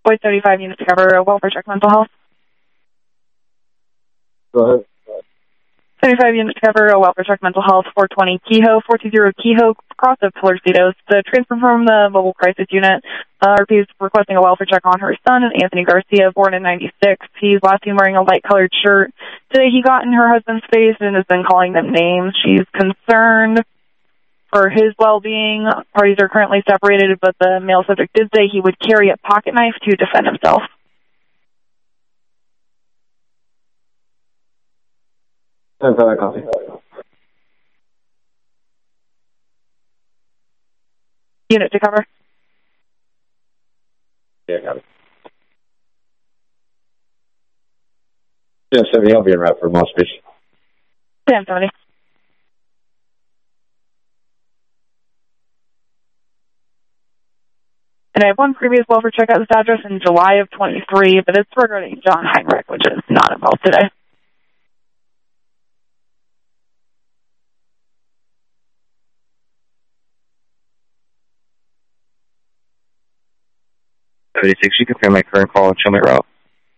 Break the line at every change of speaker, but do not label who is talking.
Boyd 75 units to cover welfare check mental health.
Go ahead.
75 units to cover welfare check mental health, 420 Kehoe, 420 Kehoe, cross of Torcidos. The transfer from the mobile crisis unit. RP is requesting a welfare check on her son, Anthony Garcia, born in 96. He's last seen wearing a light-colored shirt. Today he got in her husband's face and has been calling them names. She's concerned for his well-being. Parties are currently separated, but the male subject did say he would carry a pocket knife to defend himself.
Copy.
Unit to cover.
Yeah, got it. Yeah, 70, I'll be in route for Moss Beach.
1070. And I have one previous welfare check at this address in July of 23, but it's regarding John Heinrich, which is not involved today.
You confirm my current call and show my route.